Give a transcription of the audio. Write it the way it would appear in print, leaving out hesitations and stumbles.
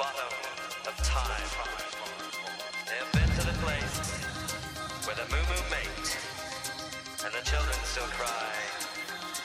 bottom of time. They have been to the place where the moo moo mate and the children still cry.